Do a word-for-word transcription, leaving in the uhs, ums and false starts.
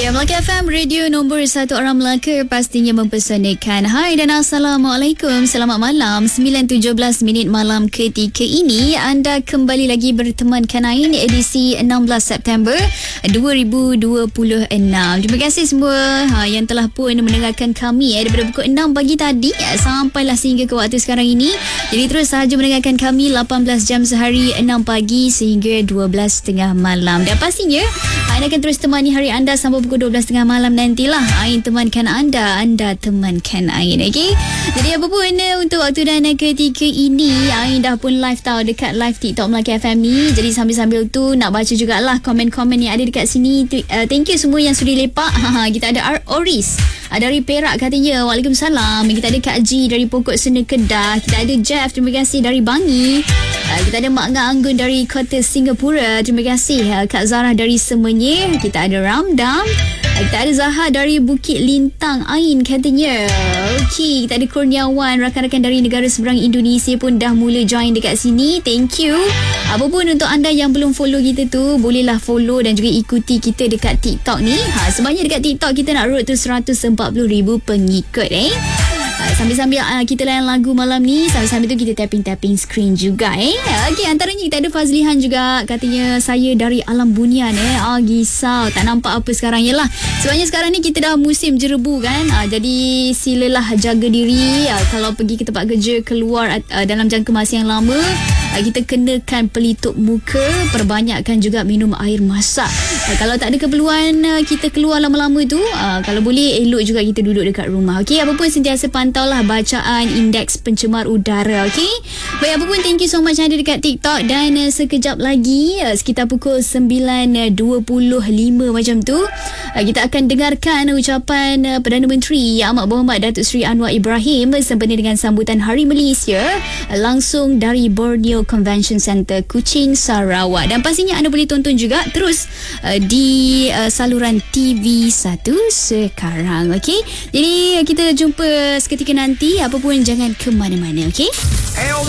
Ya, Melaka F M, radio nombor satu orang Melaka, pastinya mempesonakan. Hai dan Assalamualaikum, selamat malam. sembilan tujuh belas minit malam ketika ini anda kembali lagi bertemankan Ain edisi enam belas September dua ribu dua puluh enam. Terima kasih semua ha, yang telah pun mendengarkan kami eh, daripada pukul enam pagi tadi eh, sampailah sehingga ke waktu sekarang ini. Jadi terus sahaja mendengarkan kami lapan belas jam sehari, enam pagi sehingga dua belas tiga puluh malam. Dan pastinya Ain akan terus temani hari anda sampai pukul dua belas tiga puluh malam nantilah. Ain temankan anda, anda temankan Ain. Okay? Jadi apa pun eh, untuk waktu dan ketika ini Ain dah pun live tau dekat live TikTok Melaka F M ni. Jadi sambil-sambil tu nak baca jugalah komen-komen yang ada dekat sini. uh, Thank you semua yang sudi lepak. Kita ada Ar- Oris dari Perak katanya, Waalaikumsalam. Kita ada Kak G dari Pokok Sena Kedah. Kita ada Jeff, terima kasih, dari Bangi. uh, Kita ada Mak Ngah Anggun dari Kota Singapura, terima kasih. uh, Kak Zara dari Semenyih. Kita ada Ramdam. uh, Kita ada Zaha dari Bukit Lintang Ain katanya. Okey, kita ada Kurniawan, rakan-rakan dari negara seberang Indonesia pun dah mula join dekat sini. Thank you. Apapun untuk anda yang belum follow kita tu, bolehlah follow dan juga ikuti kita dekat TikTok ni. Ha, sebenarnya dekat TikTok kita nak road tu seratus empat puluh ribu pengikut eh. Ha, sambil-sambil uh, kita layan lagu malam ni, sambil-sambil tu kita tapping-tapping screen juga eh. Okey, antaranya kita ada Fazlihan juga, katanya saya dari Alam Bunian eh. Ah, risau tak nampak apa sekarang. Yalah, sebenarnya sekarang ni kita dah musim jerebu kan. Ah, jadi silalah jaga diri. Ah, kalau pergi ke tempat kerja, keluar uh, dalam jangka masa yang lama, uh, kita kenakan pelitup muka, perbanyakkan juga minum air masak. Uh, kalau tak ada keperluan uh, kita keluar lama-lama tu, uh, kalau boleh elok juga kita duduk dekat rumah. Okey, apa pun sentiasa pantaulah bacaan indeks pencemar udara. Okey, baik, apa pun thank you so much yang ada dekat TikTok. Dan uh, sekejap lagi uh, sekitar pukul sembilan dua puluh lima macam tu, uh, kita akan dengarkan ucapan uh, Perdana Menteri Yang Amat Berhormat Datuk Seri Anwar Ibrahim sempena dengan sambutan Hari Malaysia uh, langsung dari Borneo Convention Centre, Kuching, Sarawak. Dan pastinya anda boleh tonton juga terus uh, di uh, saluran T V satu sekarang. Okey, jadi uh, kita jumpa seketika nanti. Apa pun jangan ke mana-mana. Okey. Eh,